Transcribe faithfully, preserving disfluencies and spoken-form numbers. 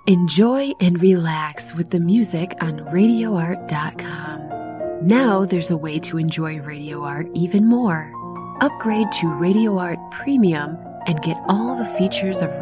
Enjoy and relax with the music on radio art dot com. Now there's a way to enjoy Radio Art even more. Upgrade to Radio Art Premium and get all the features of